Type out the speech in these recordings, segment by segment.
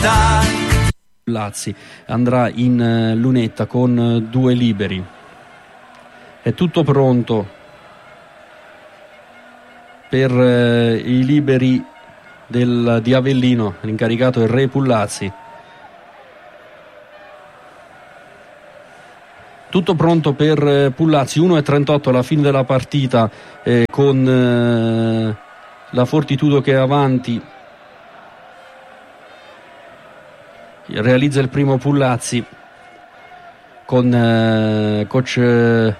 dai. Lazzi andrà in lunetta con 2 liberi. È tutto pronto per i liberi di Avellino. L'incaricato è Re Pullazzi. Tutto pronto per Pullazzi. 1:38 alla fine della partita, con la Fortitudo che è avanti. Realizza il primo Pullazzi con coach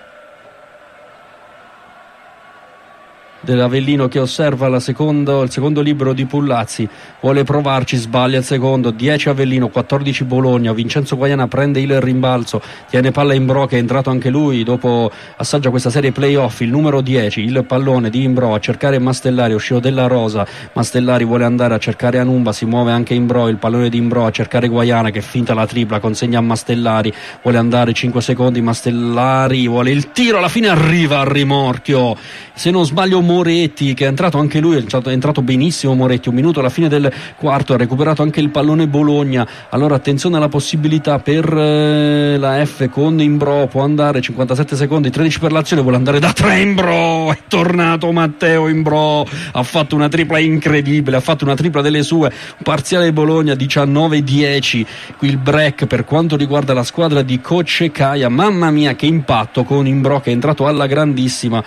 dell'Avellino che osserva il secondo libero di Pullazzi, vuole provarci, sbaglia il secondo. 10 Avellino, 14 Bologna. Vincenzo Guaiana prende il rimbalzo, tiene palla Imbrò che è entrato anche lui dopo assaggia questa serie playoff, il numero 10, il pallone di Imbrò a cercare Mastellari, uscito della rosa. Mastellari vuole andare a cercare Anumba, si muove anche Imbrò, il pallone di Imbrò a cercare Guaiana che finta la tripla, consegna a Mastellari, vuole andare 5 secondi, Mastellari vuole il tiro, alla fine arriva al rimorchio, se non sbaglio Moretti che è entrato anche lui, è entrato benissimo Moretti. 1 minuto alla fine del quarto, ha recuperato anche il pallone Bologna. Allora attenzione alla possibilità per la F con Imbrò, può andare 57 secondi, 13 per l'azione, vuole andare da 3 Imbrò, è tornato Matteo Imbrò, ha fatto una tripla incredibile, ha fatto una tripla delle sue, parziale Bologna 19-10. Qui il break per quanto riguarda la squadra di coach Caia. Mamma mia che impatto con Imbrò che è entrato alla grandissima,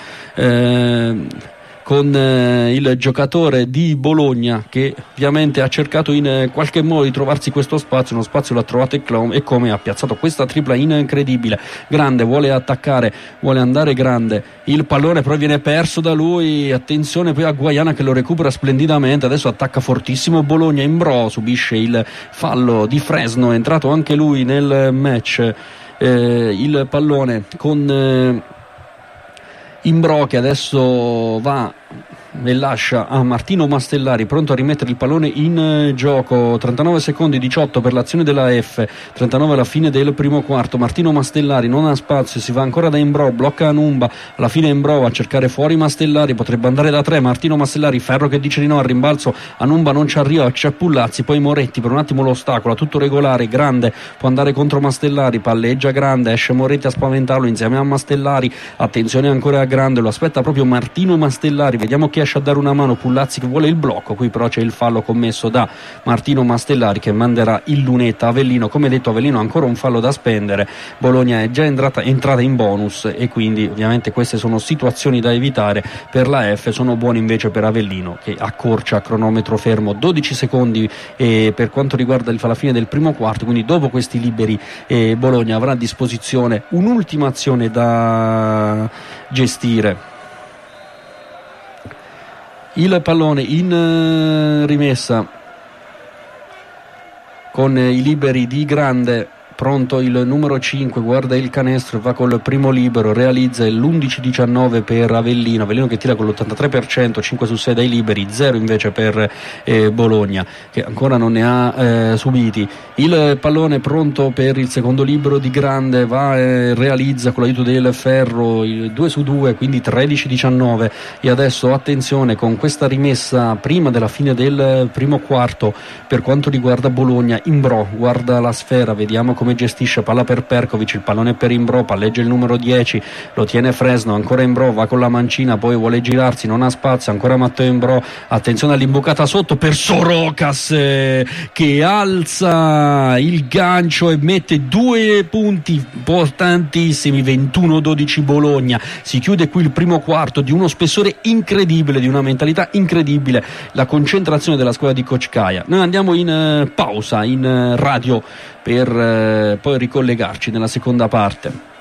con il giocatore di Bologna che ovviamente ha cercato in qualche modo di trovarsi questo spazio, uno spazio l'ha trovato e come ha piazzato questa tripla incredibile. Grande, vuole attaccare, vuole andare grande, il pallone però viene perso da lui, attenzione poi a Guaiana che lo recupera splendidamente, adesso attacca fortissimo Bologna. Imbrò subisce il fallo di Fresno, è entrato anche lui nel match, il pallone con Imbrò che adesso va e lascia a Martino Mastellari pronto a rimettere il pallone in gioco. 39 secondi 18 per l'azione della F, 39 alla fine del primo quarto. Martino Mastellari non ha spazio, si va ancora da Imbrò, blocca Anumba, alla fine Imbrò va a cercare fuori Mastellari, potrebbe andare da 3, Martino Mastellari, Ferro che dice di no al rimbalzo, Anumba non ci arriva, c'è Pullazzi, poi Moretti per un attimo lo ostacola, tutto regolare, Grande può andare contro Mastellari, palleggia Grande, esce Moretti a spaventarlo insieme a Mastellari, attenzione ancora a Grande, lo aspetta proprio Martino Mastellari, vediamo chi riesce a dare una mano, Pullazzi che vuole il blocco, qui però c'è il fallo commesso da Martino Mastellari che manderà in lunetta Avellino. Come detto, Avellino ha ancora un fallo da spendere, Bologna è già entrata in bonus e quindi ovviamente queste sono situazioni da evitare per la F, sono buone invece per Avellino che accorcia a cronometro fermo 12 secondi per quanto riguarda la fine del primo quarto, quindi dopo questi liberi Bologna avrà a disposizione un'ultima azione da gestire. Il pallone in rimessa con i liberi di Grande, pronto il numero 5, guarda il canestro, va col primo libero, realizza l'11-19 per Avellino che tira con l'83%, 5 su 6 dai liberi, 0 invece per Bologna che ancora non ne ha subiti. Il pallone pronto per il secondo libero di Grande, va e realizza con l'aiuto del Ferro il 2 su 2, quindi 13-19. E adesso attenzione con questa rimessa prima della fine del primo quarto per quanto riguarda Bologna. Imbrò guarda la sfera, vediamo come gestisce, palla per Perkovic, il pallone per Imbrò, palleggia il numero 10, lo tiene Fresno, ancora Imbrò, va con la mancina, poi vuole girarsi, non ha spazio, ancora Matteo Imbrò, attenzione all'imbucata sotto per Sorocas che alza il gancio e mette 2 punti importantissimi, 21-12 Bologna. Si chiude qui il primo quarto di uno spessore incredibile, di una mentalità incredibile, la concentrazione della squadra di Coach Caia. Noi andiamo in pausa in radio per poi ricollegarci nella seconda parte.